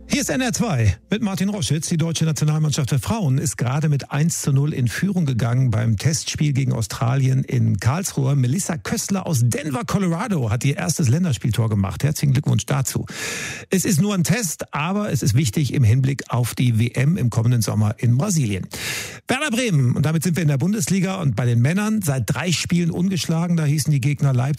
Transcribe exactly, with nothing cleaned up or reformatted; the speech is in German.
Hier ist N R zwei mit Martin Roschitz. Die deutsche Nationalmannschaft der Frauen ist gerade mit eins zu null in Führung gegangen beim Testspiel gegen Australien in Karlsruhe. Melissa Köstler aus Denver, Colorado hat ihr erstes Länderspieltor gemacht. Herzlichen Glückwunsch dazu. Es ist nur ein Test, aber es ist wichtig im Hinblick auf die W M im kommenden Sommer in Brasilien. Werder Bremen, und damit sind wir in der Bundesliga und bei den Männern seit drei Spielen ungeschlagen. Da hießen die Gegner Leipzig